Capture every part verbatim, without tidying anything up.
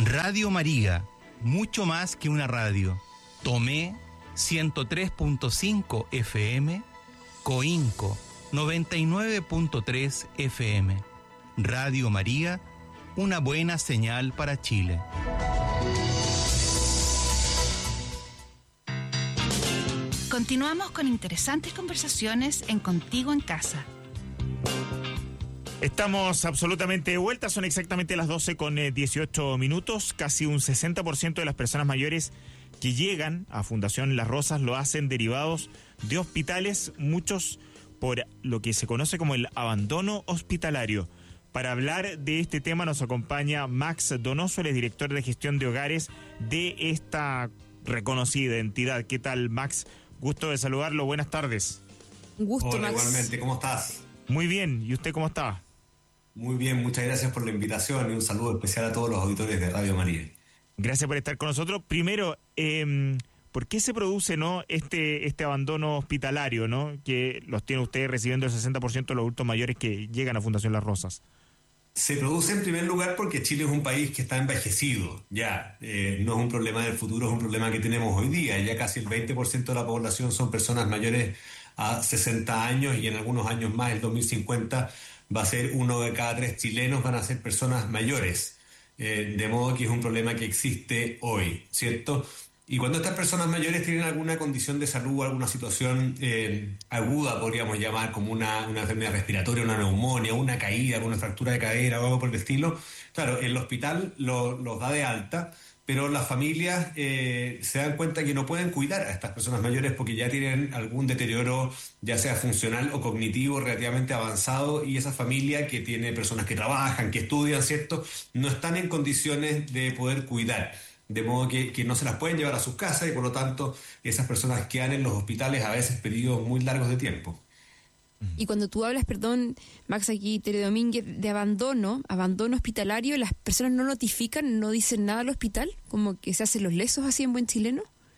Radio María, mucho más que una radio. Tomé ciento tres punto cinco F M, Coinco noventa y nueve punto tres F M. Radio María, una buena señal para Chile. Continuamos con interesantes conversaciones en Contigo en Casa. Estamos absolutamente de vuelta, son exactamente las doce con dieciocho minutos. Casi un sesenta por ciento de las personas mayores que llegan a Fundación Las Rosas lo hacen derivados de hospitales, muchos por lo que se conoce como el abandono hospitalario. Para hablar de este tema nos acompaña Max Donoso, el director de gestión de hogares de esta reconocida entidad. ¿Qué tal, Max? Gusto de saludarlo, buenas tardes. Un gusto, Hola, Max. igualmente, ¿cómo estás? Muy bien, ¿y usted cómo está? Muy bien, muchas gracias por la invitación y un saludo especial a todos los auditores de Radio María. Gracias por estar con nosotros. Primero, eh, ¿por qué se produce no este este abandono hospitalario, no que los tiene ustedes recibiendo el sesenta por ciento de los adultos mayores que llegan a Fundación Las Rosas? Se produce en primer lugar porque Chile es un país que está envejecido, ya, eh, no es un problema del futuro, es un problema que tenemos hoy día, ya casi el veinte por ciento de la población son personas mayores a sesenta años y en algunos años más, el dos mil cincuenta, va a ser uno de cada tres chilenos van a ser personas mayores, eh, de modo que es un problema que existe hoy, ¿cierto? Y cuando estas personas mayores tienen alguna condición de salud, alguna situación eh, aguda, podríamos llamar, como una, una enfermedad respiratoria, una neumonía, una caída, una fractura de cadera o algo por el estilo, claro, el hospital lo, los da de alta, pero las familias eh, se dan cuenta que no pueden cuidar a estas personas mayores porque ya tienen algún deterioro, ya sea funcional o cognitivo, relativamente avanzado, y esa familia que tiene personas que trabajan, que estudian, ¿cierto?, no están en condiciones de poder cuidar. De modo que, que no se las pueden llevar a sus casas y por lo tanto esas personas quedan en los hospitales a veces periodos muy largos de tiempo. Y cuando tú hablas, perdón, Max, aquí, Tere Domínguez, de abandono, abandono hospitalario, ¿las personas no notifican, no dicen nada al hospital? ¿Como que se hacen los lesos así en buen chileno?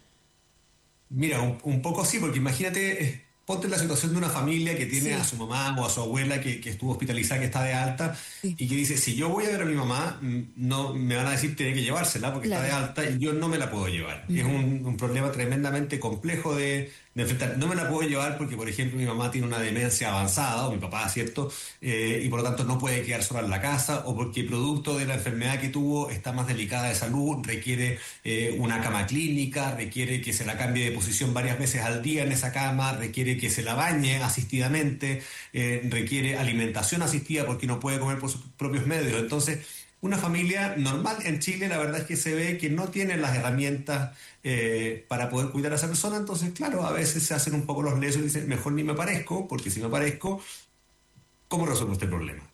Mira, un, un poco sí, porque imagínate, eh, ponte en la situación de una familia que tiene sí. a su mamá o a su abuela que, que estuvo hospitalizada, que está de alta, sí. y que dice, si yo voy a ver a mi mamá, no me van a decir que tiene que llevársela porque claro. está de alta y yo no me la puedo llevar. Uh-huh. Es un, un problema tremendamente complejo de, de enfrentar. No me la puedo llevar porque, por ejemplo, mi mamá tiene una demencia avanzada, o mi papá, ¿cierto? Eh, y por lo tanto no puede quedar sola en la casa, o porque producto de la enfermedad que tuvo está más delicada de salud, requiere eh, una cama clínica, requiere que se la cambie de posición varias veces al día en esa cama, requiere que se la bañe asistidamente, eh, requiere alimentación asistida porque no puede comer por sus propios medios. Entonces, una familia normal en Chile, la verdad es que se ve que no tiene las herramientas eh, para poder cuidar a esa persona. Entonces, claro, a veces se hacen un poco los lesos y dicen, mejor ni me aparezco, porque si me aparezco, ¿cómo resuelvo este problema?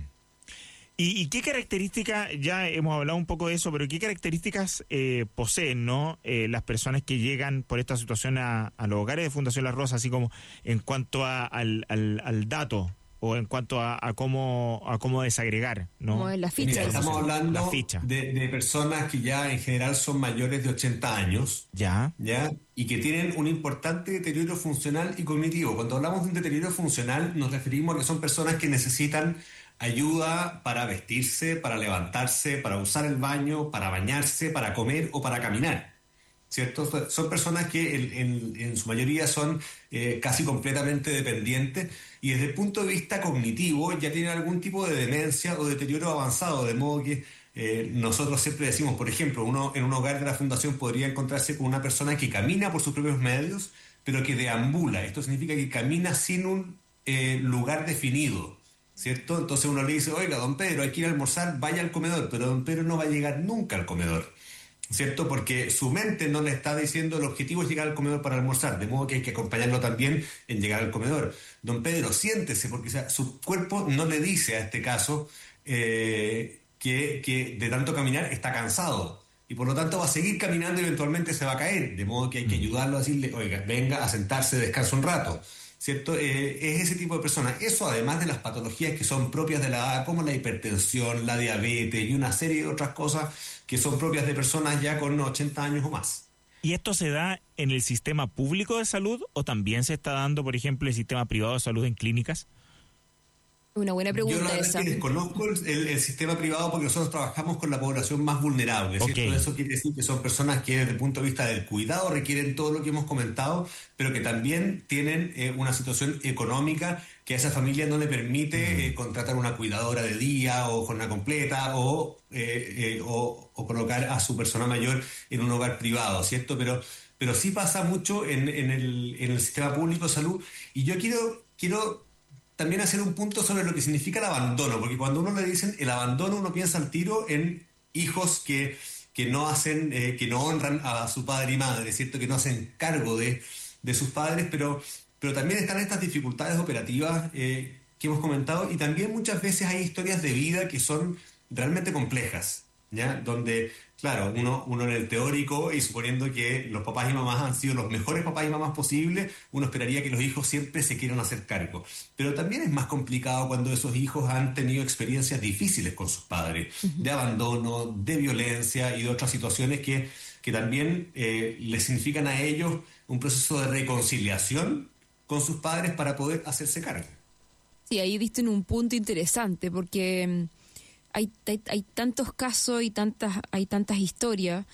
¿Y, y qué características, ya hemos hablado un poco de eso, pero qué características eh, poseen, ¿no? Eh, las personas que llegan por esta situación a, a los hogares de Fundación Las Rosas, así como en cuanto a, al, al, al dato o en cuanto a, a cómo a cómo desagregar, ¿no? Como en la ficha. Mira, estamos hablando ficha. De, de personas que ya en general son mayores de ochenta años, ya, ya, y que tienen un importante deterioro funcional y cognitivo. Cuando hablamos de un deterioro funcional, nos referimos a que son personas que necesitan ayuda para vestirse, para levantarse, para usar el baño, para bañarse, para comer o para caminar, ¿cierto? Son personas que en, en, en su mayoría son eh, casi completamente dependientes y desde el punto de vista cognitivo ya tienen algún tipo de demencia o deterioro avanzado, de modo que eh, nosotros siempre decimos, por ejemplo, uno en un hogar de la Fundación podría encontrarse con una persona que camina por sus propios medios, pero que deambula. Esto significa que camina sin un eh, lugar definido, ¿cierto? Entonces uno le dice, oiga, don Pedro, hay que ir a almorzar, vaya al comedor, pero don Pedro no va a llegar nunca al comedor, ¿cierto? Porque su mente no le está diciendo el objetivo es llegar al comedor para almorzar, de modo que hay que acompañarlo también en llegar al comedor. Don Pedro, siéntese, porque o sea, su cuerpo no le dice a este caso eh, que, que de tanto caminar está cansado y por lo tanto va a seguir caminando y eventualmente se va a caer, de modo que hay que ayudarlo a decirle, oiga, venga a sentarse, descansa un rato, ¿cierto? Eh, es ese tipo de personas. Eso además de las patologías que son propias de la edad, como la hipertensión, la diabetes y una serie de otras cosas que son propias de personas ya con ochenta años o más. ¿Y esto se da en el sistema público de salud o también se está dando, por ejemplo, el sistema privado de salud en clínicas? Una buena pregunta. Yo la verdad esa. es que desconozco el, el, el sistema privado porque nosotros trabajamos con la población más vulnerable, ¿cierto? Okay. Eso quiere decir que son personas que desde el punto de vista del cuidado requieren todo lo que hemos comentado, pero que también tienen eh, una situación económica que a esa familia no le permite eh, contratar una cuidadora de día o jornada completa o, eh, eh, o, o colocar a su persona mayor en un hogar privado, ¿cierto? Pero, pero sí pasa mucho en, en, el, en el sistema público de salud, y yo quiero... quiero también hacer un punto sobre lo que significa el abandono, porque cuando uno le dicen el abandono, uno piensa al tiro en hijos que, que no hacen, eh, que no honran a su padre y madre, ¿cierto? Que no hacen cargo de, de sus padres, pero, pero también están estas dificultades operativas eh, que hemos comentado, y también muchas veces hay historias de vida que son realmente complejas, ¿ya? Donde, claro, uno, uno en el teórico, y suponiendo que los papás y mamás han sido los mejores papás y mamás posibles, uno esperaría que los hijos siempre se quieran hacer cargo. Pero también es más complicado cuando esos hijos han tenido experiencias difíciles con sus padres, uh-huh. de abandono, de violencia y de otras situaciones que, que también eh, les significan a ellos un proceso de reconciliación con sus padres para poder hacerse cargo. Sí, ahí diste en un punto interesante, porque... Hay, hay, hay tantos casos y tantas, hay tantas historias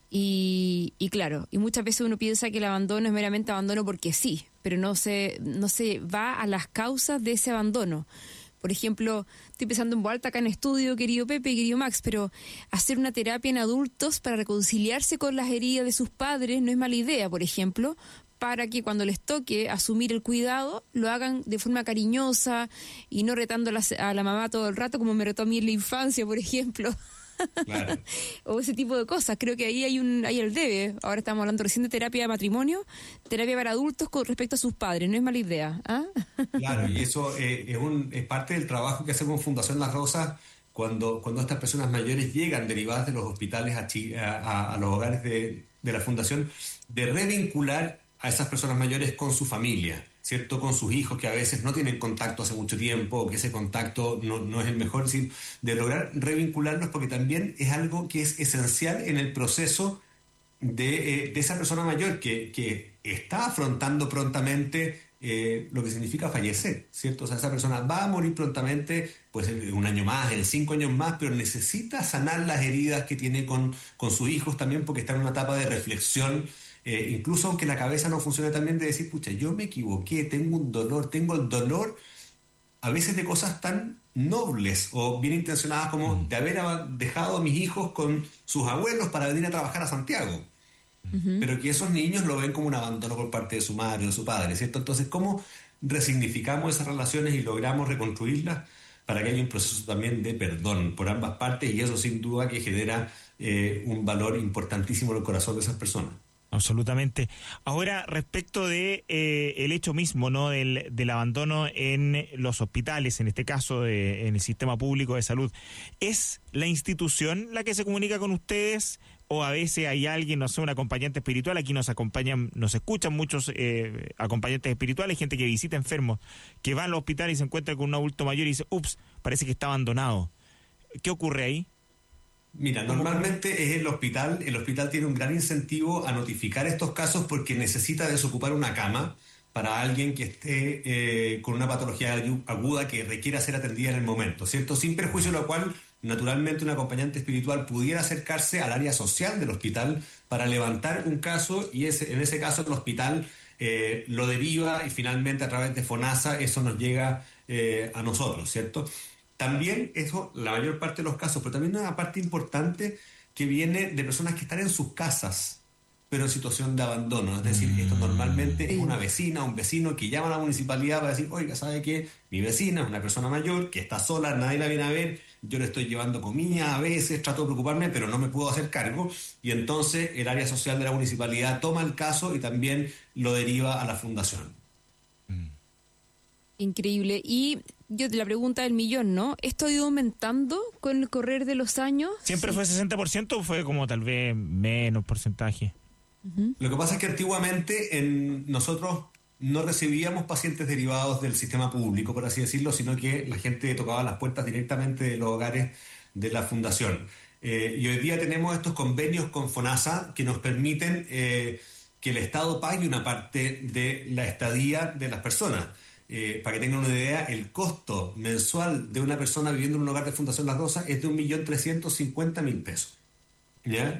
y, y claro, y muchas veces uno piensa que el abandono es meramente abandono porque sí, pero no se, no se va a las causas de ese abandono. Por ejemplo, estoy pensando en voz alta acá en estudio, querido Pepe y querido Max, pero hacer una terapia en adultos para reconciliarse con las heridas de sus padres no es mala idea, por ejemplo, para que cuando les toque asumir el cuidado, lo hagan de forma cariñosa y no retando a la, a la mamá todo el rato, como me retó a mí en la infancia, por ejemplo. Claro. O ese tipo de cosas. Creo que ahí hay un hay el debe. Ahora estamos hablando recién de terapia de matrimonio, terapia para adultos con respecto a sus padres. No es mala idea. ¿Ah? Claro, y eso eh, es, un, es parte del trabajo que hacemos en Fundación Las Rosas cuando, cuando estas personas mayores llegan derivadas de los hospitales a, a, a los hogares de, de la Fundación, de revincular a esas personas mayores con su familia, ¿cierto? Con sus hijos que a veces no tienen contacto hace mucho tiempo, o que ese contacto no, no es el mejor, ¿sí? De lograr revincularlos, porque también es algo que es esencial en el proceso de, eh, de esa persona mayor que, que está afrontando prontamente eh, lo que significa fallecer, ¿cierto? O sea, esa persona va a morir prontamente, pues en un año más, en cinco años más, pero necesita sanar las heridas que tiene con, con sus hijos también, porque está en una etapa de reflexión. Eh, incluso aunque la cabeza no funcione también, de decir, pucha, yo me equivoqué, tengo un dolor, tengo el dolor a veces de cosas tan nobles o bien intencionadas como de haber dejado a mis hijos con sus abuelos para venir a trabajar a Santiago. Uh-huh. Pero que esos niños lo ven como un abandono por parte de su madre o de su padre, ¿cierto? Entonces, ¿cómo resignificamos esas relaciones y logramos reconstruirlas para que haya un proceso también de perdón por ambas partes? Y eso sin duda que genera eh, un valor importantísimo en el corazón de esas personas. Absolutamente. Ahora, respecto de eh, el hecho mismo, ¿no? Del, del abandono en los hospitales, en este caso de, en el sistema público de salud, ¿es la institución la que se comunica con ustedes o a veces hay alguien, no sé, un acompañante espiritual? Aquí nos acompañan, nos escuchan muchos eh, acompañantes espirituales, gente que visita enfermos, que va al hospital y se encuentra con un adulto mayor y dice, ups, parece que está abandonado. ¿Qué ocurre ahí? Mira, normalmente es el hospital. El hospital tiene un gran incentivo a notificar estos casos porque necesita desocupar una cama para alguien que esté eh, con una patología aguda que requiera ser atendida en el momento, ¿cierto? Sin perjuicio de lo cual, naturalmente, un acompañante espiritual pudiera acercarse al área social del hospital para levantar un caso y ese, en ese caso el hospital eh, lo deriva y finalmente a través de FONASA eso nos llega eh, a nosotros, ¿cierto? También eso, la mayor parte de los casos, pero también una parte importante que viene de personas que están en sus casas, pero en situación de abandono. Es decir, esto normalmente es una vecina, un vecino que llama a la municipalidad para decir, oiga, ¿sabe qué? Mi vecina es una persona mayor que está sola, nadie la viene a ver, yo le estoy llevando comida a veces, trato de preocuparme, pero no me puedo hacer cargo. Y entonces el área social de la municipalidad toma el caso y también lo deriva a la fundación. Increíble. Y yo te la pregunta del millón, ¿no? ¿Esto ha ido aumentando con el correr de los años? ¿Siempre sí. fue sesenta por ciento o fue como tal vez menos porcentaje? Uh-huh. Lo que pasa es que antiguamente en nosotros no recibíamos pacientes derivados del sistema público, por así decirlo, sino que la gente tocaba las puertas directamente de los hogares de la fundación. Eh, y hoy día tenemos estos convenios con FONASA que nos permiten eh, que el Estado pague una parte de la estadía de las personas. eh, para que tengan una idea, el costo mensual de una persona viviendo en un hogar de Fundación Las Rosas es de un millón trescientos cincuenta mil pesos. ¿Ya?